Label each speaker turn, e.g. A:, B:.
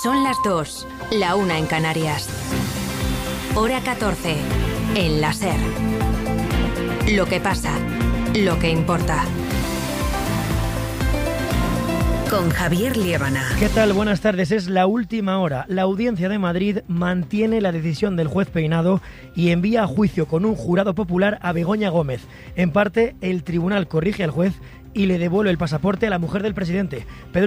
A: Son las 2, la 1 en Canarias. Hora 14, en la SER. Lo que pasa, lo que importa. Con Javier Liébana.
B: ¿Qué tal? Buenas tardes. Es la última hora. La Audiencia de Madrid mantiene la decisión del juez Peinado y envía a juicio con un jurado popular a Begoña Gómez. En parte, el tribunal corrige al juez y le devuelve el pasaporte a la mujer del presidente. Pedro